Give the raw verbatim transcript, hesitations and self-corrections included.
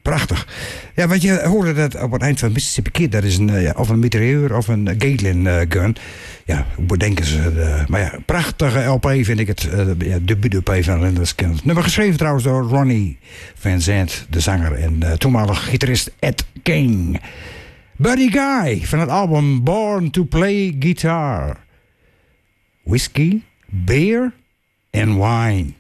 prachtig. Ja, want je hoorde dat op het eind van Mississippi Kid, dat is een, uh, of een mitrailleur of een Gatling uh, gun. Ja, hoe bedenken ze? Uh, maar ja, prachtige L P vind ik het. Uh, ja, debuut-L P van Lynyrd Skynyrd. Nummer geschreven trouwens door Ronnie Van Zant, de zanger, en uh, toenmalig gitarist Ed King. Buddy Guy van het album Born to Play Guitar. Whiskey, beer and wine.